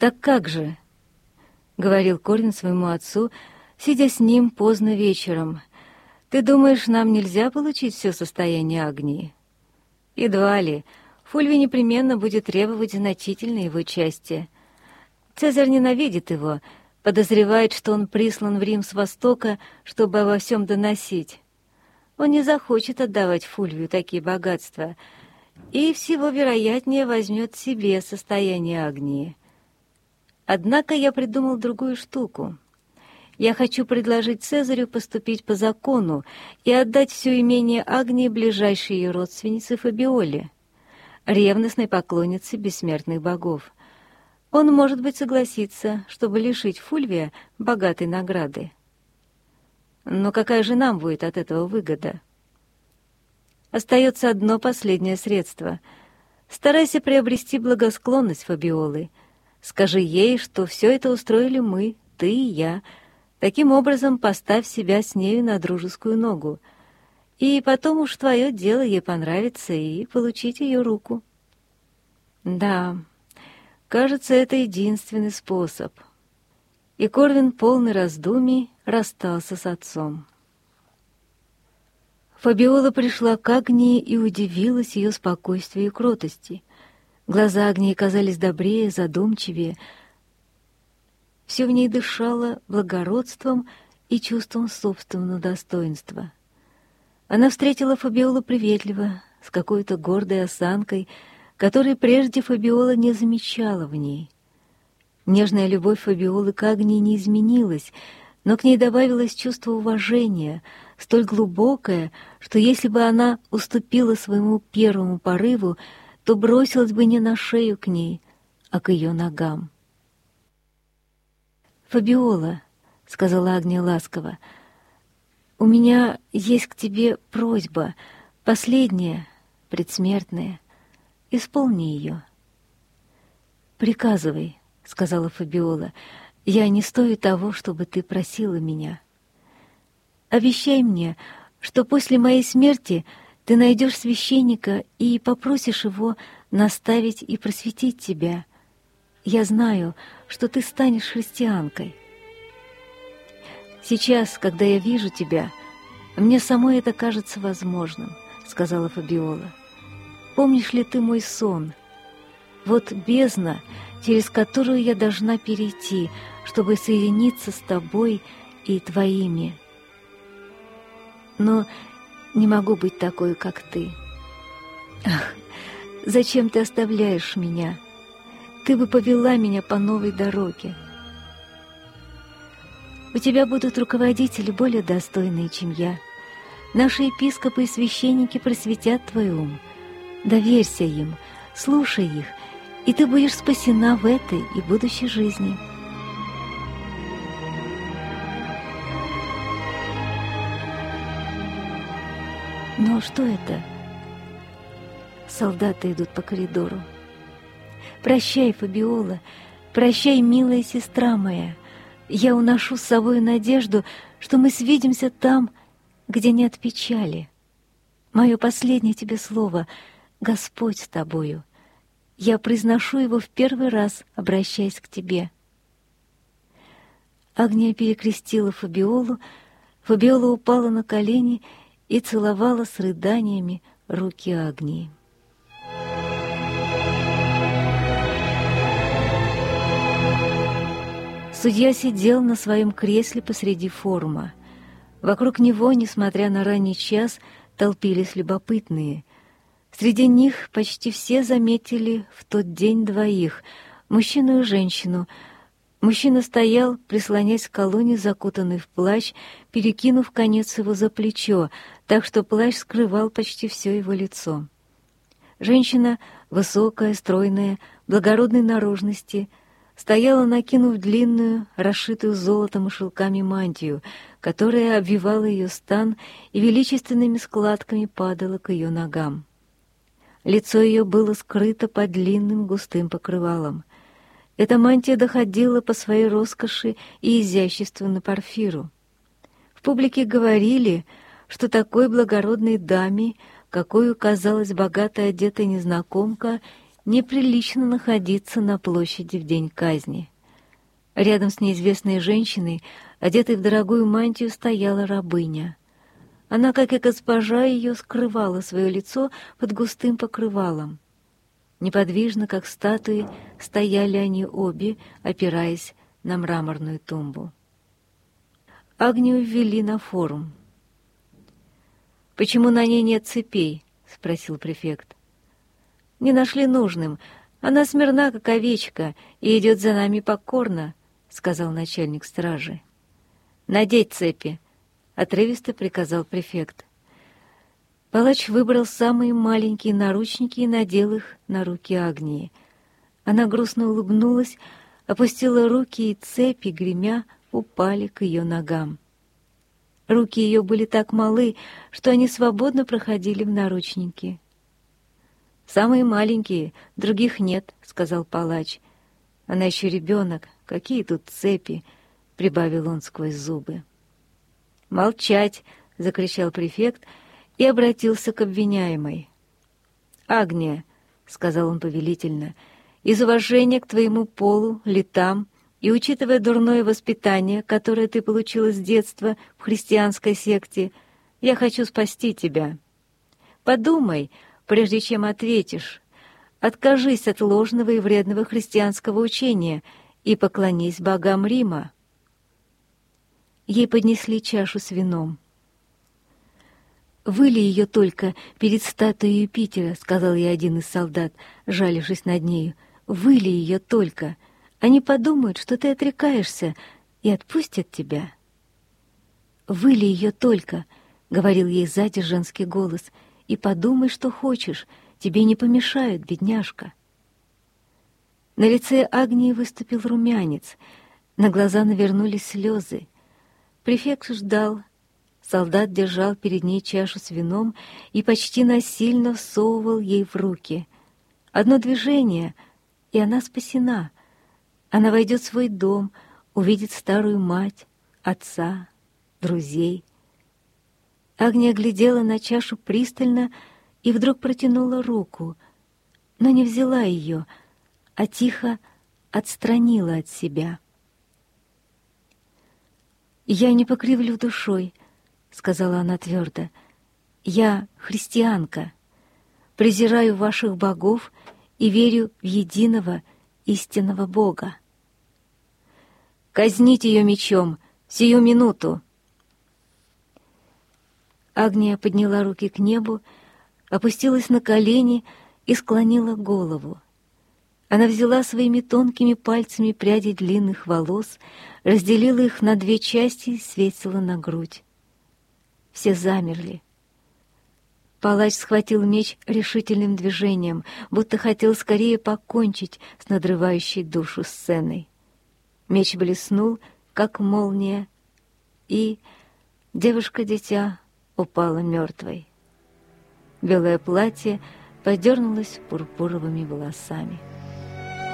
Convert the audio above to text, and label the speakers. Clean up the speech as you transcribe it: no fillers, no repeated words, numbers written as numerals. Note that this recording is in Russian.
Speaker 1: «Так как же?» — говорил Корвин своему отцу, сидя с ним поздно вечером. «Ты думаешь, нам нельзя получить все состояние Агнии?» «Едва ли. Фульвий непременно будет требовать значительной его части. Цезарь ненавидит его, подозревает, что он прислан в Рим с Востока, чтобы обо всем доносить. Он не захочет отдавать Фульвию такие богатства и всего вероятнее возьмет себе состояние Агнии. Однако я придумал другую штуку. Я хочу предложить Цезарю поступить по закону и отдать все имение Агнии ближайшей ее родственнице Фабиоле, ревностной поклоннице бессмертных богов. Он, может быть, согласится, чтобы лишить Фульвия богатой награды. Но какая же нам будет от этого выгода? Остается одно последнее средство. Старайся приобрести благосклонность Фабиолы. Скажи ей, что все это устроили мы, ты и я. Таким образом, поставь себя с нею на дружескую ногу. И потом уж твое дело ей понравится и получить ее руку. Да, кажется, это единственный способ. И Корвин, полный раздумий, расстался с отцом. Фабиола пришла к Агнии и удивилась ее спокойствию и кротости. Глаза Агнии казались добрее, задумчивее. Все в ней дышало благородством и чувством собственного достоинства. Она встретила Фабиолу приветливо, с какой-то гордой осанкой, которой прежде Фабиола не замечала в ней. Нежная любовь Фабиолы к Агнии не изменилась, но к ней добавилось чувство уважения, столь глубокое, что если бы она уступила своему первому порыву, то бросилась бы не на шею к ней, а к ее ногам. «Фабиола», — сказала Агния ласково, — «у меня есть к тебе просьба, последняя, предсмертная. Исполни ее». «Приказывай», — сказала Фабиола, — «я не стою того, чтобы ты просила меня. Обещай мне, что после моей смерти ты найдешь священника и попросишь его наставить и просветить тебя. Я знаю, что ты станешь христианкой. Сейчас, когда я вижу тебя, мне самой это кажется возможным», — сказала Фабиола. «Помнишь ли ты мой сон? Вот бездна, через которую я должна перейти, чтобы соединиться с тобой и твоими. Но не могу быть такой, как ты. Ах, зачем ты оставляешь меня? Ты бы повела меня по новой дороге. У тебя будут руководители более достойные, чем я. Наши епископы и священники просветят твой ум. Доверься им, слушай их, и ты будешь спасена в этой и будущей жизни». Но что это? Солдаты идут по коридору. «Прощай, Фабиола, прощай, милая сестра моя. Я уношу с собой надежду, что мы свидимся там, где нет печали. Мое последнее тебе слово — Господь с тобою. Я произношу его в первый раз, обращаясь к тебе». Агния перекрестила Фабиолу, Фабиола упала на колени и целовала с рыданиями руки Агнии. Судья сидел на своем кресле посреди форума. Вокруг него, несмотря на ранний час, толпились любопытные. Среди них почти все заметили в тот день двоих — мужчину и женщину. Мужчина стоял, прислонясь к колонне, закутанный в плащ, перекинув конец его за плечо, так что плащ скрывал почти все его лицо. Женщина, высокая, стройная, благородной наружности, стояла, накинув длинную, расшитую золотом и шелками мантию, которая обвивала ее стан и величественными складками падала к ее ногам. Лицо ее было скрыто под длинным густым покрывалом. Эта мантия доходила по своей роскоши и изяществу на Порфиру. В публике говорили, что такой благородной даме, какой казалась богато одетая незнакомка, неприлично находиться на площади в день казни. Рядом с неизвестной женщиной, одетой в дорогую мантию, стояла рабыня. Она, как и госпожа ее, скрывала свое лицо под густым покрывалом. Неподвижно, как статуи, стояли они обе, опираясь на мраморную тумбу. Агнию ввели на форум. «Почему на ней нет цепей?» — спросил префект. «Не нашли нужным. Она смирна, как овечка, и идет за нами покорно», — сказал начальник стражи. «Надеть цепи», — отрывисто приказал префект. Палач выбрал самые маленькие наручники и надел их на руки Агнии. Она грустно улыбнулась, опустила руки, и цепи, гремя, упали к ее ногам. Руки ее были так малы, что они свободно проходили в наручники. «Самые маленькие, других нет», — сказал палач. «Она еще ребенок, какие тут цепи», — прибавил он сквозь зубы. «Молчать!» — закричал префект и обратился к обвиняемой. «Агния», — сказал он повелительно, — «из уважения к твоему полу, летам и учитывая дурное воспитание, которое ты получила с детства в христианской секте, я хочу спасти тебя. Подумай, прежде чем ответишь. Откажись от ложного и вредного христианского учения и поклонись богам Рима». Ей поднесли чашу с вином. «Выли ее только перед статуей Юпитера», — сказал ей один из солдат, жалившись над нею. «Выли ее только. Они подумают, что ты отрекаешься, и отпустят тебя». «Выли ее только», — говорил ей сзади женский голос, — «и подумай, что хочешь, тебе не помешают, бедняжка». На лице Агнии выступил румянец, на глаза навернулись слезы. Префект ждал. Солдат держал перед ней чашу с вином и почти насильно всовывал ей в руки. Одно движение, и она спасена. Она войдет в свой дом, увидит старую мать, отца, друзей. Агния глядела на чашу пристально и вдруг протянула руку, но не взяла ее, а тихо отстранила от себя. «Я не покривлю душой», — сказала она твердо. «Я христианка, презираю ваших богов и верю в единого истинного Бога». «Казнить ее мечом, сию минуту!» Агния подняла руки к небу, опустилась на колени и склонила голову. Она взяла своими тонкими пальцами пряди длинных волос, разделила их на две части и свесила на грудь. Все замерли. Палач схватил меч решительным движением, будто хотел скорее покончить с надрывающей душу сценой. Меч блеснул, как молния, и девушка-дитя упала мертвой. Белое платье подернулось пурпуровыми волосами.